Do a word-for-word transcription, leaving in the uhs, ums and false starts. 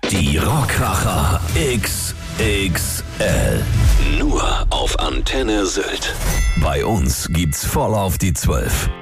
Die Rockracher X X L. Nur auf Antenne Sylt. Bei uns gibt's voll auf die Zwölf.